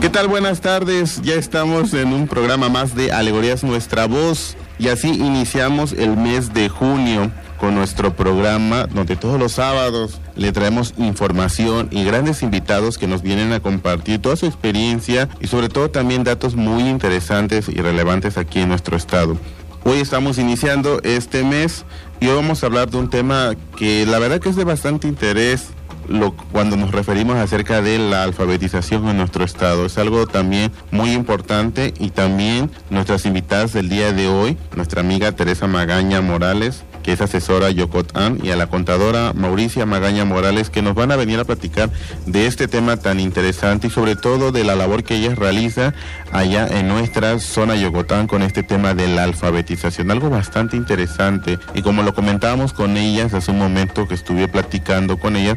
¿Qué tal? Buenas tardes. Ya estamos en un programa más de Alegorías Nuestra Voz y así iniciamos el mes de junio con nuestro programa donde todos los sábados le traemos información y grandes invitados que nos vienen a compartir toda su experiencia y sobre todo también datos muy interesantes y relevantes aquí en nuestro estado. Hoy estamos iniciando este mes y hoy vamos a hablar de un tema que la verdad que es de bastante interés cuando nos referimos acerca de la alfabetización en nuestro estado. Es algo también muy importante y también nuestras invitadas del día de hoy, nuestra amiga Teresa Magaña Morales, que es asesora Yocotán, y a la contadora Mauricia Magaña Morales, que nos van a venir a platicar de este tema tan interesante y sobre todo de la labor que ellas realizan allá en nuestra zona Yocotán con este tema de la alfabetización, algo bastante interesante. Y como lo comentábamos con ellas hace un momento que estuve platicando con ellas,